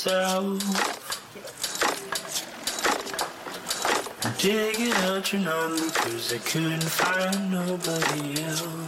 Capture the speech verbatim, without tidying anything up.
Digging out your number cause I couldn't find nobody else.